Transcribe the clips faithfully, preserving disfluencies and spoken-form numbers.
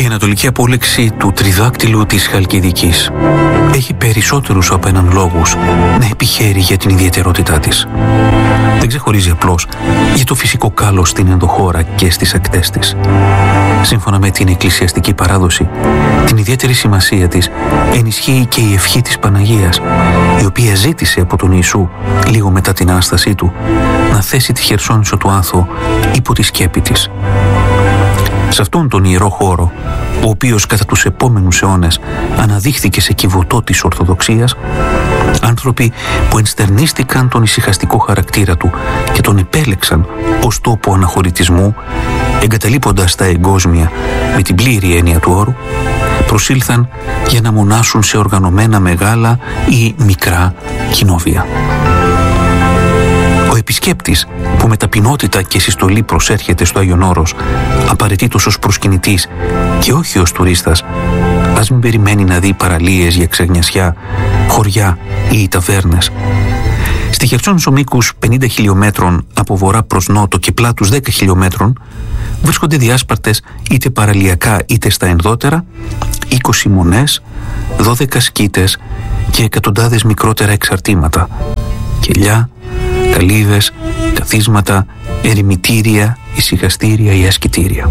Η ανατολική απόλεξη του τριδάκτυλου της Χαλκιδικής έχει περισσότερους από έναν λόγους να επιχαίρει για την ιδιαιτερότητά της. Δεν ξεχωρίζει απλώς για το φυσικό κάλος στην ενδοχώρα και στις ακτές της. Σύμφωνα με την εκκλησιαστική παράδοση, την ιδιαίτερη σημασία της ενισχύει και η ευχή της Παναγίας, η οποία ζήτησε από τον Ιησού, λίγο μετά την Ανάστασή του, να θέσει τη Χερσόνησο του Άνθο υπό τη σκέπη της. Σε αυτόν τον ιερό χώρο, ο οποίος κατά τους επόμενους αιώνες αναδείχθηκε σε κιβωτό της Ορθοδοξίας, άνθρωποι που ενστερνίστηκαν τον ησυχαστικό χαρακτήρα του και τον επέλεξαν ως τόπο αναχωρητισμού, εγκαταλείποντας τα εγκόσμια με την πλήρη έννοια του όρου, προσήλθαν για να μονάσουν σε οργανωμένα μεγάλα ή μικρά κοινόβια. Ο επισκέπτης που με ταπεινότητα και συστολή προσέρχεται στο Άγιον Όρος, απαραίτητος ως προσκυνητής και όχι ως τουρίστας, ας μην περιμένει να δει παραλίες για ξεγνιασιά, χωριά ή ταβέρνες. Στη Χερσόνησο μήκους πενήντα χιλιόμετρων από βορρά προς νότο και πλάτους δέκα χιλιόμετρων βρίσκονται διάσπαρτες είτε παραλιακά είτε στα ενδότερα είκοσι μονές, δώδεκα σκήτες και εκατοντάδες μικρότερα εξαρτήματα, κελιά, καλύβες, καθίσματα, ερημητήρια, ησυχαστήρια ή ασκητήρια.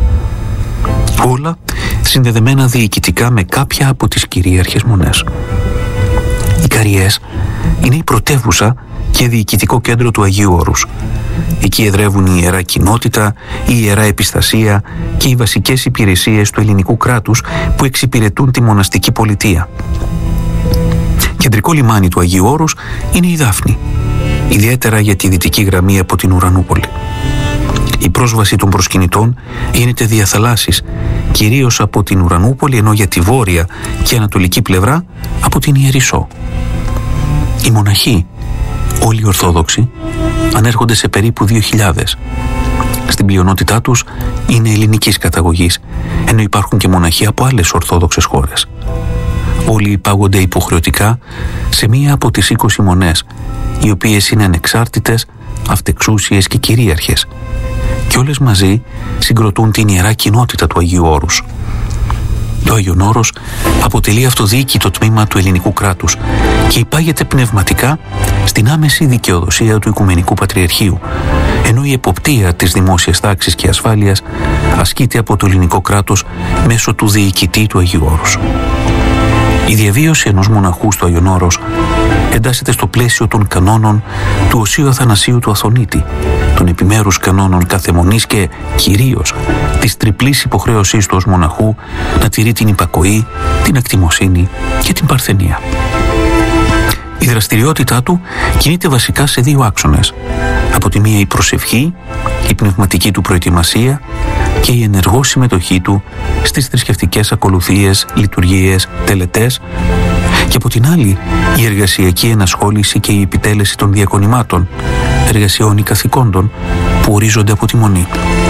Όλα συνδεδεμένα διοικητικά με κάποια από τις κυρίαρχες μονές. Οι Καριές είναι η πρωτεύουσα και διοικητικό κέντρο του Αγίου Όρους. Εκεί εδρεύουν η Ιερά Κοινότητα, η Ιερά Επιστασία και οι βασικές υπηρεσίες του ελληνικού κράτους που εξυπηρετούν τη μοναστική πολιτεία. Κεντρικό λιμάνι του Αγίου Όρους είναι η Δάφνη, ιδιαίτερα για τη δυτική γραμμή από την Ουρανούπολη. Η πρόσβαση των προσκυνητών γίνεται δια θαλάσσης, κυρίως από την Ουρανούπολη, ενώ για τη βόρεια και ανατολική πλευρά από την Ιερισσό. Οι μοναχοί, όλοι οι Ορθόδοξοι, ανέρχονται σε περίπου δύο χιλιάδες. Στην πλειονότητά τους είναι ελληνικής καταγωγής, ενώ υπάρχουν και μοναχοί από άλλες Ορθόδοξες χώρες. Όλοι υπάγονται υποχρεωτικά σε μία από τις είκοσι μονές, οι οποίες είναι ανεξάρτητες, αυτεξούσιες και κυρίαρχες, και όλες μαζί συγκροτούν την Ιερά Κοινότητα του Αγίου Όρους. Το Άγιον Όρος αποτελεί αυτοδιοίκητο τμήμα του ελληνικού κράτους και υπάγεται πνευματικά στην άμεση δικαιοδοσία του Οικουμενικού Πατριαρχείου, ενώ η εποπτεία της δημόσιας τάξης και ασφάλειας ασκείται από το ελληνικό κράτος μέσω του διοικητή του Αγίου Όρους. Η διαβίωση ενός μοναχού στο Άγιον Όρος εντάσσεται στο πλαίσιο των κανόνων του Οσίου Αθανασίου του Αθωνίτη, των επιμέρους κανόνων κάθε μονής και κυρίως της τριπλής υποχρέωσής του ως μοναχού να τηρεί την υπακοή, την ακτιμοσύνη και την παρθενία. Η δραστηριότητά του κινείται βασικά σε δύο άξονες. Από τη μία η προσευχή, η πνευματική του προετοιμασία και η ενεργό συμμετοχή του στις θρησκευτικές ακολουθίες, λειτουργίες, τελετές, και από την άλλη η εργασιακή ενασχόληση και η επιτέλεση των διακονημάτων, εργασιών ή καθηκόντων που ορίζονται από τη Μονή.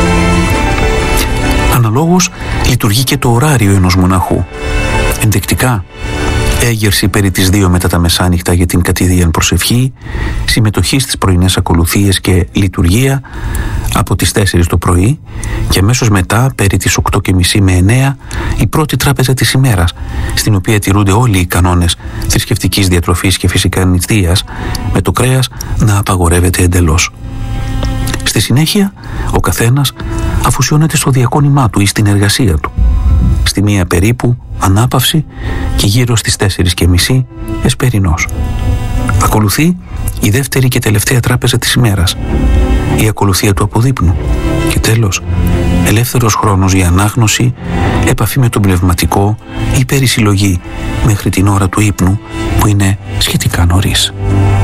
Αναλόγως λειτουργεί και το ωράριο ενός μοναχού. Ενδεικτικά, έγερση περί τις δύο μετά τα μεσάνυχτα για την κατηδίαν προσευχή, συμμετοχή στις πρωινές ακολουθίες και λειτουργία από τις τέσσερις το πρωί και αμέσως μετά περί τις οκτώ και μισή με εννέα η πρώτη τράπεζα της ημέρας, στην οποία τηρούνται όλοι οι κανόνες θρησκευτικής διατροφής και φυσικά νηστείας, με το κρέας να απαγορεύεται εντελώς. Στη συνέχεια, ο καθένας αφουσιώνεται στο διακόνημά του ή στην εργασία του. Στη μία περίπου ανάπαυση και γύρω στις τέσσερις και μισή εσπερινός. Ακολουθεί η δεύτερη και τελευταία τράπεζα της ημέρας, η ακολουθία του αποδείπνου και τέλος ελεύθερος χρόνος για ανάγνωση, επαφή με τον πνευματικό ή περισυλλογή μέχρι την ώρα του ύπνου που είναι σχετικά νωρίς.